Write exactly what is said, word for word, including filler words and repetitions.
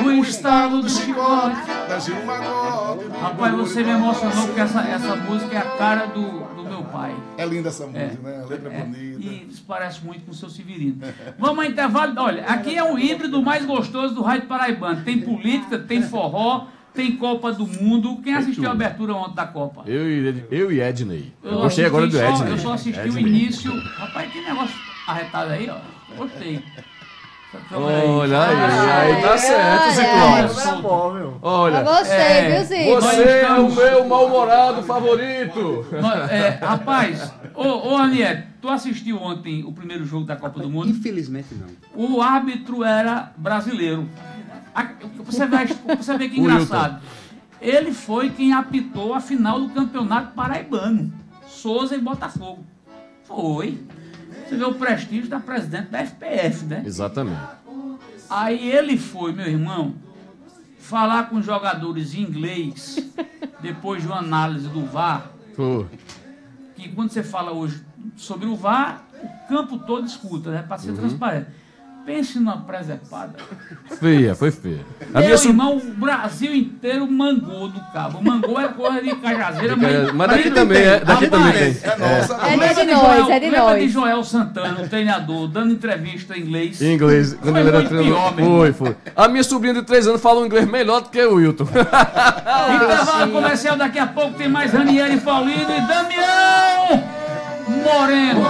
o estado do chicote. Da Gil Magode. Rapaz, você me emocionou porque essa, essa música é a cara do, do meu pai. É linda essa música, É, né? A letra é, é, bonita. e isso parece muito com o seu Severino. Vamos ao intervalo. Olha, aqui é o híbrido mais gostoso do Rádio Paraibano. Tem política, tem forró, tem Copa do Mundo. Quem assistiu a abertura ontem da Copa? Eu e, eu e Edney. Eu, Eu gostei agora do só, Edney. Eu só assisti Edney. o início. Rapaz, que negócio arretado aí, ó. Gostei. Olha aí, aí tá certo, olha, Ciclone. Olha, Eu gostei, É, viu, Zico? você é o meu mal-humorado favorito. Nós- é, rapaz, ô, ô Aniette, tu assistiu ontem o primeiro jogo da Copa do Mundo? Infelizmente não. O árbitro era brasileiro. A- Você vê, você vê que O engraçado. Ele foi quem apitou a final do campeonato paraibano. Souza e Botafogo. Foi. Você vê o prestígio da presidente da F P F, né? Exatamente. Aí ele foi, meu irmão, falar com os jogadores em inglês, depois de uma análise do V A R, Pô, que quando você fala hoje sobre o V A R, o campo todo escuta, né? Para ser transparente. Pense numa presepada. feia, foi feia. A Meu minha sub- irmão, o Brasil inteiro mangou do cabo. Mangou é coisa de Cajazeira, mas... Mas daqui também, é, daqui também tem. É nossa. É Lembra de nós, é de lembra nós. de Joel Santana, o treinador, dando entrevista em inglês? Em inglês, quando Foi ele era muito treinador. pior, meu Foi, irmão. foi. A minha sobrinha de três anos fala um inglês melhor do que o Wilton. Intervalo comercial, daqui a pouco tem mais Ranieri Paulino e Damião Moreno.